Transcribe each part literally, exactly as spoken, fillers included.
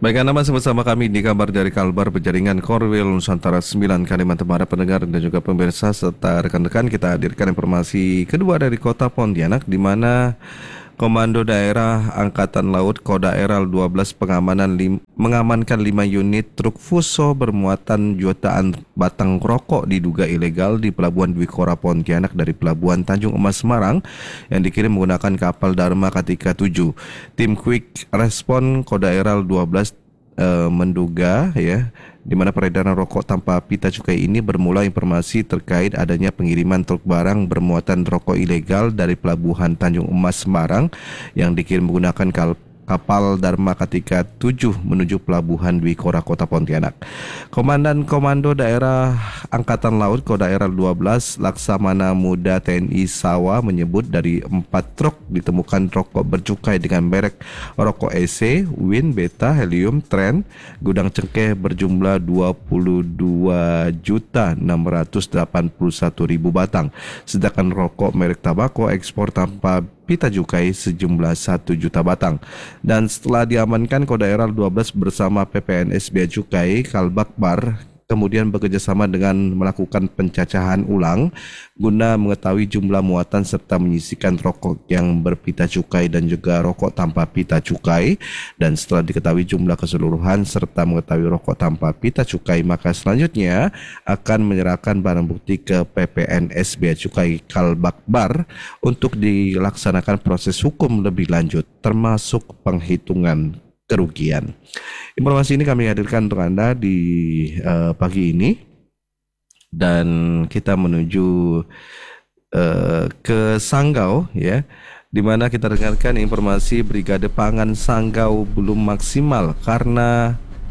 Baik, Anda masih bersama kami di kabar dari Kalbar Penjaringan Korwil Nusantara sembilan Kalimantan Barat, pendengar dan juga pemirsa serta rekan-rekan. Kita hadirkan informasi kedua dari Kota Pontianak, di mana Komando Daerah Angkatan Laut Kodaeral dua belas pengamanan lim, mengamankan lima unit truk fuso bermuatan jutaan batang rokok diduga ilegal di Pelabuhan Dwi Kora Pontianak dari Pelabuhan Tanjung Emas Semarang yang dikirim menggunakan kapal Dharma Kartika tujuh. Tim Quick Respon Kodaeral dua belas eh, menduga ya di mana peredaran rokok tanpa pita cukai ini bermula informasi terkait adanya pengiriman truk barang bermuatan rokok ilegal dari Pelabuhan Tanjung Emas Semarang yang dikirim menggunakan kal- kapal Dharma Kartika tujuh menuju Pelabuhan Dwi Kora Kota Pontianak. Komandan Komando Daerah Angkatan Laut Kodaeral dua belas Laksamana Muda T N I Sawa menyebut dari empat truk ditemukan rokok bercukai dengan merek rokok E C, Win, Beta, Helium, Trend, gudang cengkeh berjumlah dua puluh dua juta enam ratus delapan puluh satu ribu batang. Sedangkan rokok merek tabako ekspor tanpa pita cukai sejumlah satu juta batang. Dan setelah diamankan, Kodaeral dua belas bersama P P N S Bea Cukai Kalbakbar kemudian bekerjasama dengan melakukan pencacahan ulang guna mengetahui jumlah muatan serta menyisikan rokok yang berpita cukai dan juga rokok tanpa pita cukai. Dan setelah diketahui jumlah keseluruhan serta mengetahui rokok tanpa pita cukai, maka selanjutnya akan menyerahkan barang bukti ke P P N S Bea Cukai Kalbakbar untuk dilaksanakan proses hukum lebih lanjut termasuk penghitungan kerugian. Informasi ini kami hadirkan untuk Anda di uh, pagi ini, dan kita menuju uh, ke Sanggau ya, di mana kita dengarkan informasi Brigade Pangan Sanggau belum maksimal karena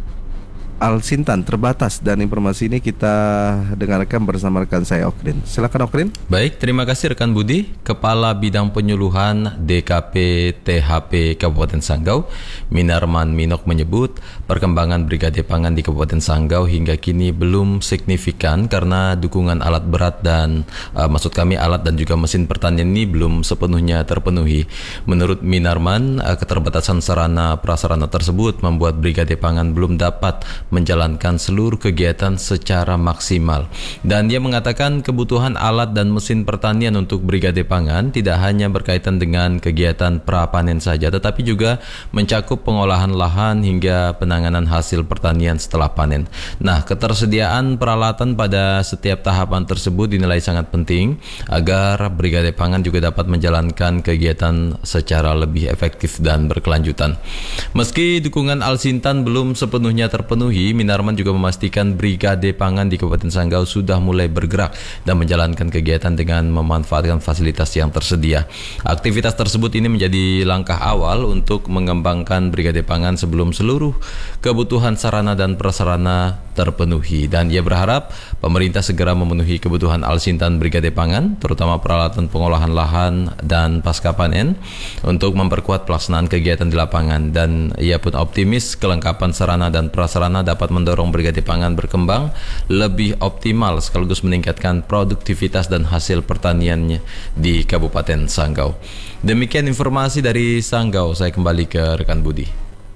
Alsintan terbatas, dan informasi ini kita dengarkan bersama rekan saya Okrin. Silakan Okrin. Baik, terima kasih rekan Budi. Kepala Bidang Penyuluhan D K P T H P Kabupaten Sanggau, Minarman Minok menyebut perkembangan Brigade Pangan di Kabupaten Sanggau hingga kini belum signifikan karena dukungan alat berat dan uh, maksud kami alat dan juga mesin pertanian ini belum sepenuhnya terpenuhi. Menurut Minarman, uh, keterbatasan sarana prasarana tersebut membuat Brigade Pangan belum dapat menjalankan seluruh kegiatan secara maksimal. Dan dia mengatakan kebutuhan alat dan mesin pertanian untuk Brigade Pangan tidak hanya berkaitan dengan kegiatan prapanen saja, tetapi juga mencakup pengolahan lahan hingga penanganan hasil pertanian setelah panen. Nah, ketersediaan peralatan pada setiap tahapan tersebut dinilai sangat penting agar Brigade Pangan juga dapat menjalankan kegiatan secara lebih efektif dan berkelanjutan. Meski dukungan Alsintan belum sepenuhnya terpenuhi, Minarman juga memastikan Brigade Pangan di Kabupaten Sanggau sudah mulai bergerak dan menjalankan kegiatan dengan memanfaatkan fasilitas yang tersedia. Aktivitas tersebut ini menjadi langkah awal untuk mengembangkan Brigade Pangan sebelum seluruh kebutuhan sarana dan prasarana terpenuhi. Dan ia berharap pemerintah segera memenuhi kebutuhan Alsintan Brigade Pangan, terutama peralatan pengolahan lahan dan pasca panen, untuk memperkuat pelaksanaan kegiatan di lapangan. Dan ia pun optimis kelengkapan sarana dan prasarana dapat mendorong Brigade Pangan berkembang lebih optimal sekaligus meningkatkan produktivitas dan hasil pertaniannya di Kabupaten Sanggau. Demikian informasi dari Sanggau. Saya kembali ke rekan Budi.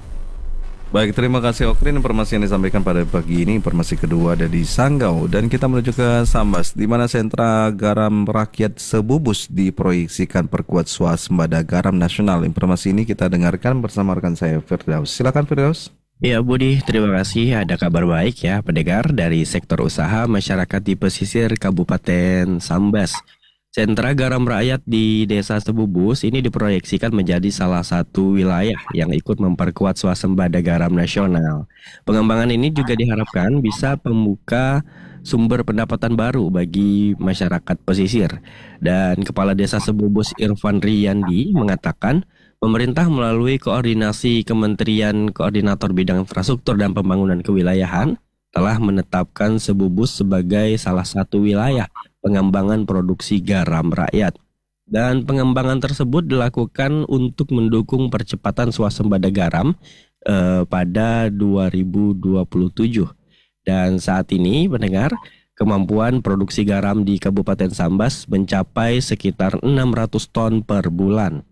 Baik, terima kasih Okrin. Informasi yang disampaikan pada pagi ini, informasi kedua ada di Sanggau. Dan kita menuju ke Sambas, di mana sentra garam rakyat Sebubus diproyeksikan perkuat swasembada garam nasional. Informasi ini kita dengarkan bersama rekan saya Firdaus. Silakan Firdaus. Ya Budi, terima kasih. Ada kabar baik ya pendengar dari sektor usaha masyarakat di pesisir Kabupaten Sambas. Sentra garam rakyat di Desa Sebubus ini diproyeksikan menjadi salah satu wilayah yang ikut memperkuat swasembada garam nasional. Pengembangan ini juga diharapkan bisa membuka sumber pendapatan baru bagi masyarakat pesisir. Dan Kepala Desa Sebubus Irfan Riyandi mengatakan pemerintah melalui koordinasi Kementerian Koordinator Bidang Infrastruktur dan Pembangunan Kewilayahan telah menetapkan Sebubus sebagai salah satu wilayah pengembangan produksi garam rakyat. Dan pengembangan tersebut dilakukan untuk mendukung percepatan swasembada garam eh, pada dua ribu dua puluh tujuh. Dan saat ini pendengar, kemampuan produksi garam di Kabupaten Sambas mencapai sekitar enam ratus ton per bulan.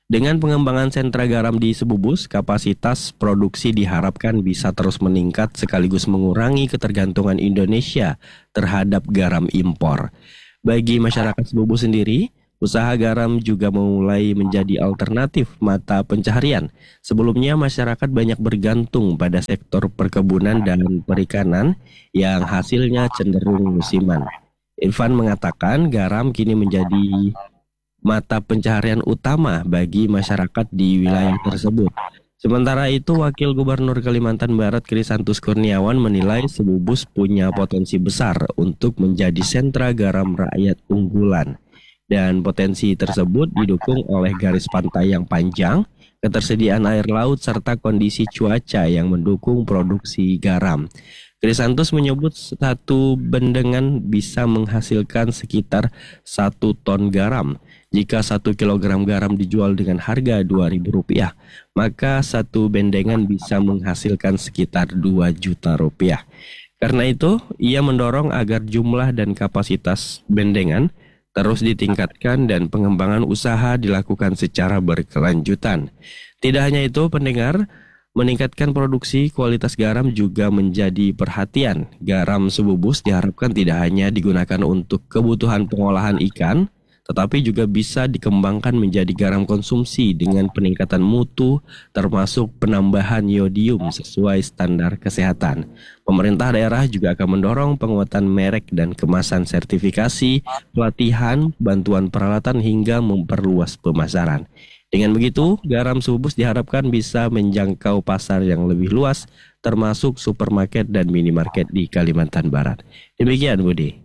Dengan pengembangan sentra garam di Sebubus, kapasitas produksi diharapkan bisa terus meningkat sekaligus mengurangi ketergantungan Indonesia terhadap garam impor. Bagi masyarakat Sebubus sendiri, usaha garam juga mulai menjadi alternatif mata pencaharian. Sebelumnya masyarakat banyak bergantung pada sektor perkebunan dan perikanan yang hasilnya cenderung musiman. Irfan mengatakan garam kini menjadi mata pencaharian utama bagi masyarakat di wilayah tersebut. Sementara itu, Wakil Gubernur Kalimantan Barat Krisantus Kurniawan menilai Sebubus punya potensi besar untuk menjadi sentra garam rakyat unggulan. Dan potensi tersebut didukung oleh garis pantai yang panjang, ketersediaan air laut, serta kondisi cuaca yang mendukung produksi garam. Krisantus menyebut satu bendengan bisa menghasilkan sekitar satu ton garam. Jika satu kilogram garam dijual dengan harga dua ribu rupiah, maka satu bendengan bisa menghasilkan sekitar dua juta rupiah. Karena itu, ia mendorong agar jumlah dan kapasitas bendengan terus ditingkatkan dan pengembangan usaha dilakukan secara berkelanjutan. Tidak hanya itu, pendengar, meningkatkan produksi kualitas garam juga menjadi perhatian. Garam Sebubus diharapkan tidak hanya digunakan untuk kebutuhan pengolahan ikan, tetapi juga bisa dikembangkan menjadi garam konsumsi dengan peningkatan mutu termasuk penambahan yodium sesuai standar kesehatan. Pemerintah daerah juga akan mendorong penguatan merek dan kemasan sertifikasi, pelatihan, bantuan peralatan hingga memperluas pemasaran. Dengan begitu, garam Sebubus diharapkan bisa menjangkau pasar yang lebih luas, termasuk supermarket dan minimarket di Kalimantan Barat. Demikian, Budi.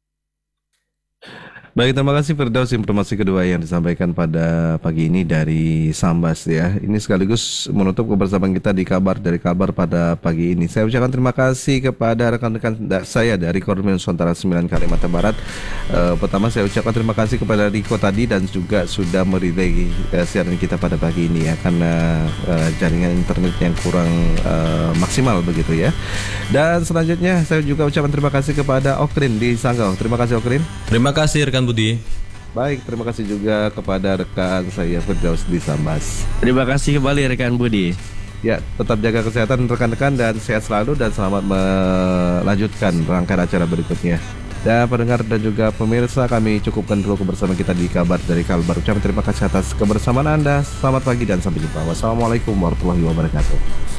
Baik, terima kasih Firdaus, informasi kedua yang disampaikan pada pagi ini dari Sambas ya. Ini sekaligus menutup kebersamaan kita di kabar dari kabar pada pagi ini. Saya ucapkan terima kasih kepada rekan-rekan saya dari Korwil Nusantara sembilan Kalimantan Barat. Uh, pertama saya ucapkan terima kasih kepada Riko tadi dan juga sudah merelay uh, siaran kita pada pagi ini ya, karena uh, jaringan internet yang kurang uh, maksimal begitu ya. Dan selanjutnya saya juga ucapkan terima kasih kepada Okrin di Sanggau. Terima kasih Okrin. Terima kasih rekan Budi. Baik, terima kasih juga kepada rekan saya Firdaus di Sambas. Terima kasih kembali rekan Budi. Ya, tetap jaga kesehatan rekan-rekan dan sehat selalu dan selamat melanjutkan rangkaian acara berikutnya. Dan pendengar dan juga pemirsa, kami cukupkan dulu kebersamaan kita di kabar dari Kalbar. Ucapkan terima kasih atas kebersamaan Anda. Selamat pagi dan sampai jumpa. Wassalamualaikum warahmatullahi wabarakatuh.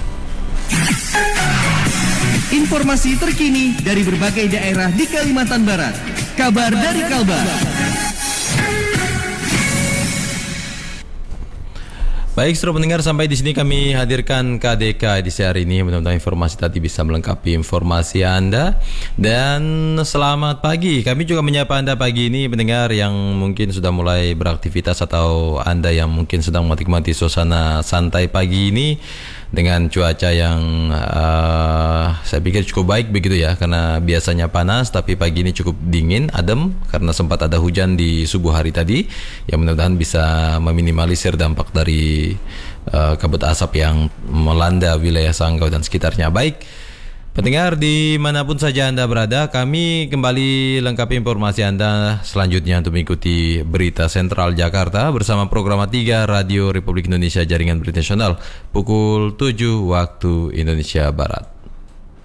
Informasi terkini dari berbagai daerah di Kalimantan Barat. Kabar dari Kalbar. Baik, seluruh pendengar, sampai di sini kami hadirkan K D K edisi hari ini. Mudah-mudahan informasi tadi bisa melengkapi informasi Anda. Dan selamat pagi. Kami juga menyapa Anda pagi ini, pendengar yang mungkin sudah mulai beraktivitas atau Anda yang mungkin sedang menikmati suasana santai pagi ini dengan cuaca yang uh, saya pikir cukup baik begitu ya, karena biasanya panas tapi pagi ini cukup dingin, adem karena sempat ada hujan di subuh hari tadi yang mudah-mudahan bisa meminimalisir dampak dari uh, kabut asap yang melanda wilayah Sanggau dan sekitarnya. Baik, pendengar dimanapun saja Anda berada, kami kembali lengkapi informasi Anda selanjutnya untuk mengikuti Berita Sentral Jakarta bersama program tiga Radio Republik Indonesia Jaringan Berita Nasional pukul tujuh waktu Indonesia Barat.